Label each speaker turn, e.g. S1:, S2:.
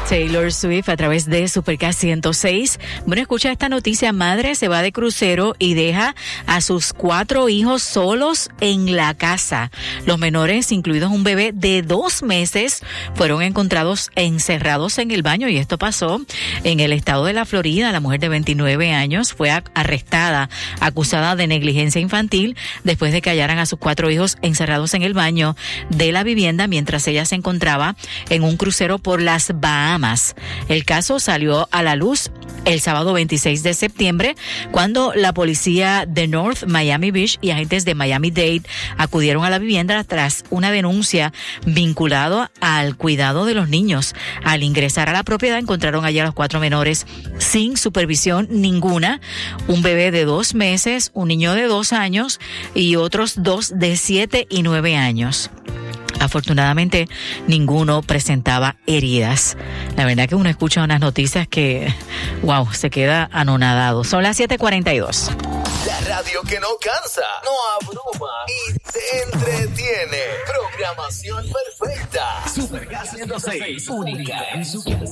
S1: Taylor Swift a través de Supercast 106. Bueno, escucha esta noticia. Madre se va de crucero y deja a sus 4 hijos solos en la casa. Los menores, incluidos un bebé de 2 meses, fueron encontrados encerrados en el baño, y esto pasó en el estado de la Florida. La mujer de 29 años fue arrestada, acusada de negligencia infantil, después de que hallaran a sus 4 hijos encerrados en el baño de la vivienda mientras ella se encontraba en un crucero por las Bahamas. El caso salió a la luz el sábado 26 de septiembre, cuando la policía de North Miami Beach y agentes de Miami-Dade acudieron a la vivienda tras una denuncia vinculada al cuidado de los niños. Al ingresar a la propiedad, encontraron allí a los 4 menores sin supervisión ninguna, un bebé de 2 meses, un niño de 2 años y otros 2 de 7 y 9 años. Afortunadamente, ninguno presentaba heridas. La verdad que uno escucha unas noticias que, wow, se queda anonadado. Son las 7:42.
S2: La radio que no cansa, no abruma y te entretiene. Programación perfecta. Supercast 106, única en su